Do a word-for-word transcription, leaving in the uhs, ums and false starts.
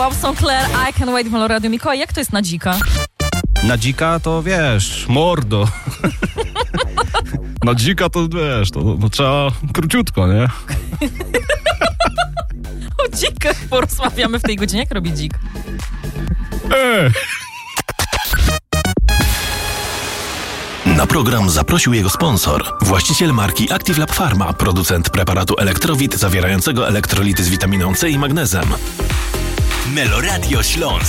Bob Sinclair, I Can Wait w Meloradiu. Mikołaj, jak to jest na dzika? Na dzika to wiesz, mordo. Na dzika to wiesz, to, to trzeba króciutko, nie? O dzikach porozmawiamy w tej godzinie. Jak robi dzik? Eee. Na program zaprosił jego sponsor, właściciel marki Active Lab Pharma, producent preparatu Elektrowit zawierającego elektrolity z witaminą C i magnezem. Meloradio Śląsk.